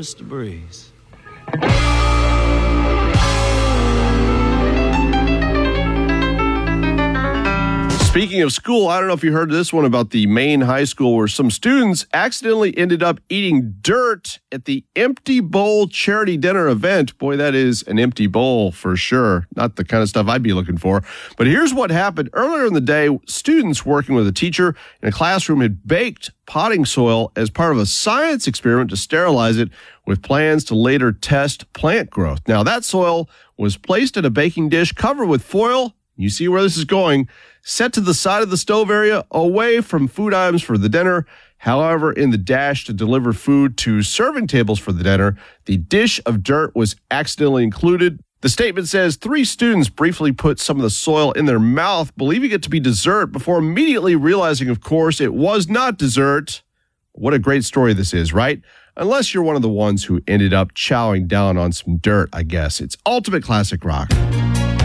Mr. Breeze. Speaking of school, I don't know if you heard this one about the Maine high school where some students accidentally ended up eating dirt at the Empty Bowl charity dinner event. Boy, that is an empty bowl for sure. Not the kind of stuff I'd be looking for. But here's what happened. Earlier in the day, students working with a teacher in a classroom had baked potting soil as part of a science experiment to sterilize it with plans to later test plant growth. Now, that soil was placed in a baking dish covered with foil. You see where this is going. Set to the side of the stove area away from food items for the dinner. However, in the dash to deliver food to serving tables for the dinner, the dish of dirt was accidentally included. The statement says 3 students briefly put some of the soil in their mouth, believing it to be dessert, before immediately realizing, of course, it was not dessert. What a great story this is, right? Unless you're one of the ones who ended up chowing down on some dirt, I guess. It's Ultimate Classic Rock.